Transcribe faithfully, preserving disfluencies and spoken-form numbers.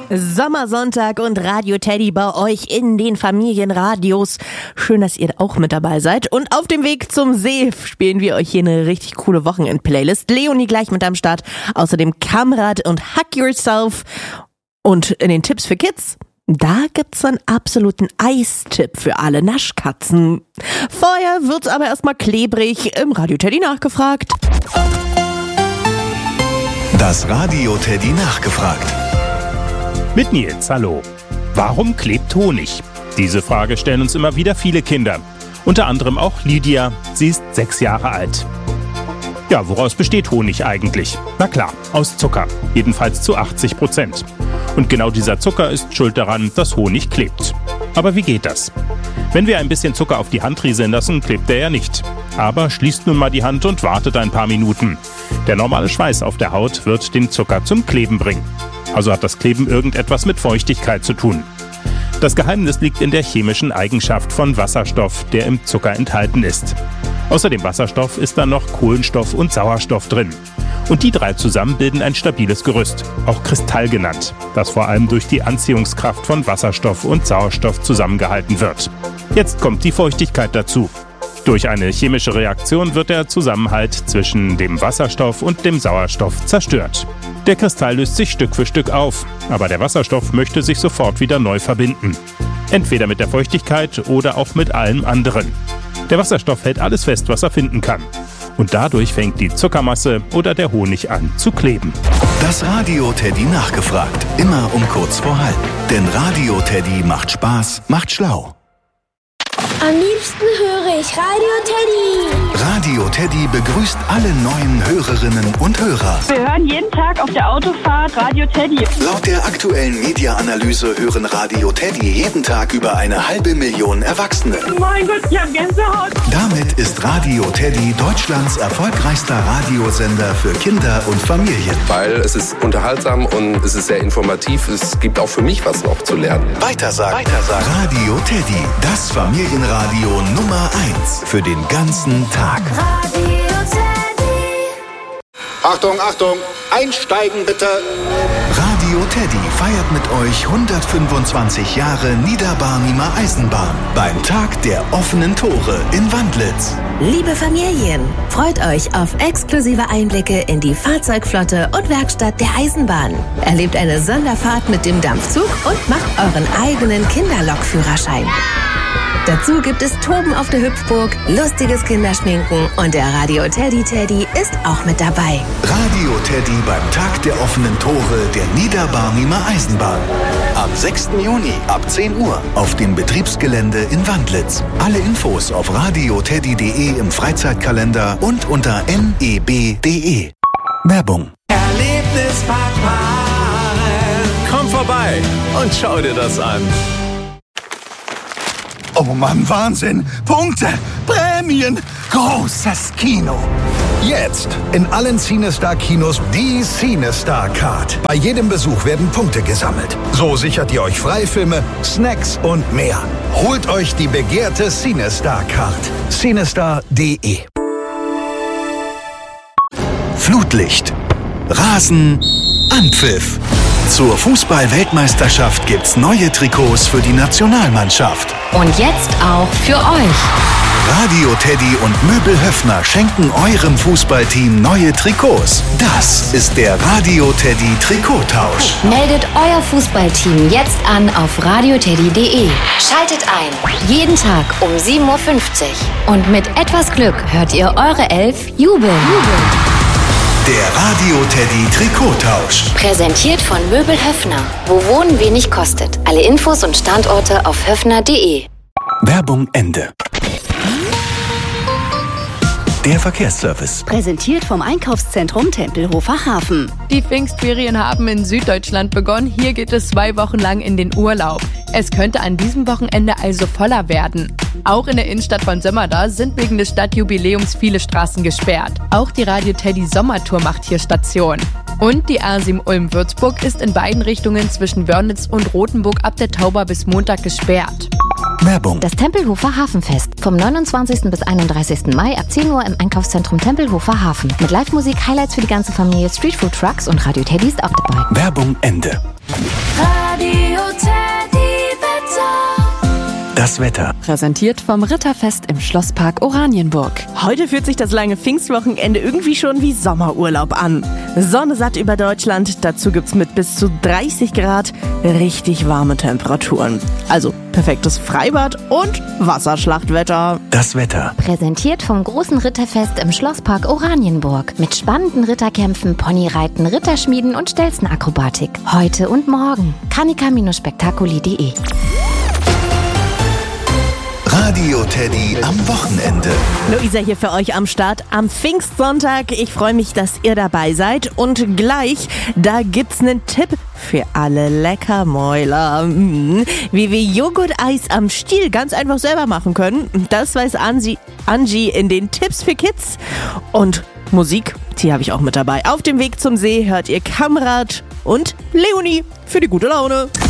Sommersonntag und Radio Teddy bei euch in den Familienradios. Schön, dass ihr auch mit dabei seid. Und auf dem Weg zum See spielen wir euch hier eine richtig coole Wochenend-Playlist. Leonie gleich mit am Start. Außerdem Kamrat und Hug Yourself. Und in den Tipps für Kids, da gibt's einen absoluten Eistipp für alle Naschkatzen. Vorher wird's aber erstmal klebrig im Radio Teddy nachgefragt. Das Radio Teddy nachgefragt. Mit Nils, hallo. Warum klebt Honig? Diese Frage stellen uns immer wieder viele Kinder. Unter anderem auch Lydia, sie ist sechs Jahre alt. Ja, woraus besteht Honig eigentlich? Na klar, aus Zucker, jedenfalls zu achtzig Prozent. Und genau dieser Zucker ist schuld daran, dass Honig klebt. Aber wie geht das? Wenn wir ein bisschen Zucker auf die Hand rieseln lassen, klebt er ja nicht. Aber schließt nun mal die Hand und wartet ein paar Minuten. Der normale Schweiß auf der Haut wird den Zucker zum Kleben bringen. Also hat das Kleben irgendetwas mit Feuchtigkeit zu tun. Das Geheimnis liegt in der chemischen Eigenschaft von Wasserstoff, der im Zucker enthalten ist. Außer dem Wasserstoff ist dann noch Kohlenstoff und Sauerstoff drin. Und die drei zusammen bilden ein stabiles Gerüst, auch Kristall genannt, das vor allem durch die Anziehungskraft von Wasserstoff und Sauerstoff zusammengehalten wird. Jetzt kommt die Feuchtigkeit dazu. Durch eine chemische Reaktion wird der Zusammenhalt zwischen dem Wasserstoff und dem Sauerstoff zerstört. Der Kristall löst sich Stück für Stück auf, aber der Wasserstoff möchte sich sofort wieder neu verbinden. Entweder mit der Feuchtigkeit oder auch mit allem anderen. Der Wasserstoff hält alles fest, was er finden kann. Und dadurch fängt die Zuckermasse oder der Honig an zu kleben. Das Radio Teddy nachgefragt. Immer um kurz vor halb. Denn Radio Teddy macht Spaß, macht schlau. Am liebsten höre ich Radio Teddy. Radio Teddy begrüßt alle neuen Hörerinnen und Hörer. Wir hören jeden Tag auf der Autofahrt Radio Teddy. Laut der aktuellen Media-Analyse hören Radio Teddy jeden Tag über eine halbe Million Erwachsene. Mein Gott, ich hab Gänsehaut. Damit ist Radio Teddy Deutschlands erfolgreichster Radiosender für Kinder und Familien. Weil es ist unterhaltsam und es ist sehr informativ. Es gibt auch für mich was noch zu lernen. Weitersagen. Weitersagen. Radio Teddy, das Familienradio Nummer eins für den ganzen Tag. Radio Teddy. Achtung, Achtung, einsteigen bitte. Radio Teddy feiert mit euch hundertfünfundzwanzig Jahre Niederbarnimer Eisenbahn beim Tag der offenen Tore in Wandlitz. Liebe Familien, freut euch auf exklusive Einblicke in die Fahrzeugflotte und Werkstatt der Eisenbahn. Erlebt eine Sonderfahrt mit dem Dampfzug und macht euren eigenen Kinderlokführerschein. Dazu gibt es Toben auf der Hüpfburg, lustiges Kinderschminken und der Radio Teddy Teddy ist auch mit dabei. Radio Teddy beim Tag der offenen Tore der Niederbarnimer Eisenbahn. Am sechsten Juni ab zehn Uhr auf dem Betriebsgelände in Wandlitz. Alle Infos auf radioteddy punkt de im Freizeitkalender und unter n e b punkt de. Werbung. Erlebnispark Maren. Komm vorbei und schau dir das an. Oh Mann, Wahnsinn! Punkte! Prämien! Großes Kino! Jetzt in allen CineStar-Kinos die CineStar-Card. Bei jedem Besuch werden Punkte gesammelt. So sichert ihr euch Freifilme, Snacks und mehr. Holt euch die begehrte CineStar-Card. cinestar punkt de. Flutlicht. Rasen. Anpfiff. Zur Fußball-Weltmeisterschaft gibt's neue Trikots für die Nationalmannschaft. Und jetzt auch für euch. Radio Teddy und Möbel Höffner schenken eurem Fußballteam neue Trikots. Das ist der Radio Teddy Trikottausch. Meldet euer Fußballteam jetzt an auf radioteddy punkt de. Schaltet ein. Jeden Tag um sieben Uhr fünfzig. Und mit etwas Glück hört ihr eure Elf jubeln. jubeln. Der Radio Teddy Trikottausch. Präsentiert von Möbel Höffner. Wo Wohnen wenig kostet. Alle Infos und Standorte auf höffner punkt de. Werbung Ende. Der Verkehrsservice. Präsentiert vom Einkaufszentrum Tempelhofer Hafen. Die Pfingstferien haben in Süddeutschland begonnen. Hier geht es zwei Wochen lang in den Urlaub. Es könnte an diesem Wochenende also voller werden. Auch in der Innenstadt von Sömmerda sind wegen des Stadtjubiläums viele Straßen gesperrt. Auch die Radio Teddy Sommertour macht hier Station. Und die A sieben Ulm-Würzburg ist in beiden Richtungen zwischen Wörnitz und Rothenburg ab der Tauber bis Montag gesperrt. Werbung. Das Tempelhofer Hafenfest. Vom neunundzwanzigsten bis einunddreißigsten Mai ab zehn Uhr im Einkaufszentrum Tempelhofer Hafen. Mit Live-Musik, Highlights für die ganze Familie, Streetfood-Trucks und Radio Teddy ist auch dabei. Werbung Ende. Radio Das Wetter. Präsentiert vom Ritterfest im Schlosspark Oranienburg. Heute fühlt sich das lange Pfingstwochenende irgendwie schon wie Sommerurlaub an. Sonne satt über Deutschland, dazu gibt's mit bis zu dreißig Grad richtig warme Temperaturen. Also perfektes Freibad und Wasserschlachtwetter. Das Wetter. Präsentiert vom großen Ritterfest im Schlosspark Oranienburg. Mit spannenden Ritterkämpfen, Ponyreiten, Ritterschmieden und Stelzenakrobatik. Heute und morgen. Kanika Spektakuli punkt de Radio Teddy am Wochenende. Luisa hier für euch am Start am Pfingstsonntag. Ich freue mich, dass ihr dabei seid. Und gleich, da gibt's einen Tipp für alle Leckermäuler. Mhm. Wie wir Joghurt-Eis am Stiel ganz einfach selber machen können. Das weiß Angie, Angie in den Tipps für Kids. Und Musik, die habe ich auch mit dabei. Auf dem Weg zum See hört ihr Kamrat und Leonie für die gute Laune.